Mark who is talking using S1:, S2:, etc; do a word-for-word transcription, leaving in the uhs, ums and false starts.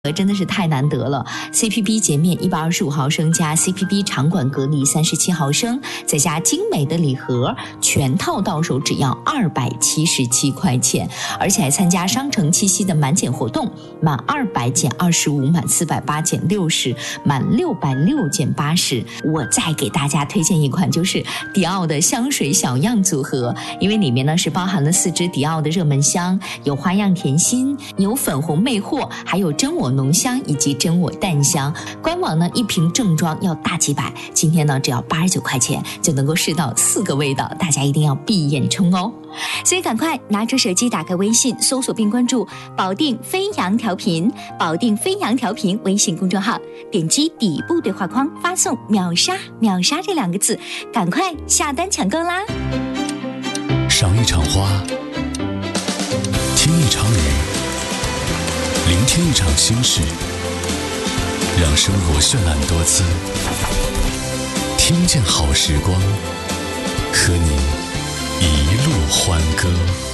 S1: 真的是太难得了 ，C P B 洁面一百二十五毫升加 C P B 长管隔离三十七毫升，再加精美的礼盒，全套到手只要二百七十七块钱，而且还参加商城七夕的满减活动，满二百减二十五，满四百八减六十，满六百六减八十。我再给大家推荐一款，就是迪奥的香水小样组合，因为里面呢是包含了四支迪奥的热门香，有花样甜心，有粉红魅惑，还有真我浓香以及真我淡香。官网呢一瓶正装要大几百，今天呢只要八十九块钱就能够试到四个味道，大家一定要闭眼冲哦！
S2: 所以赶快拿出手机，打开微信，搜索并关注保定飞扬调频，保定飞扬调频微信公众号，点击底部对话框发送秒杀秒杀这两个字，赶快下单抢购啦！
S3: 赏一场花，听一场雨，聆听一场心事，让生活绚烂多姿，听见好时光，和你一路欢歌。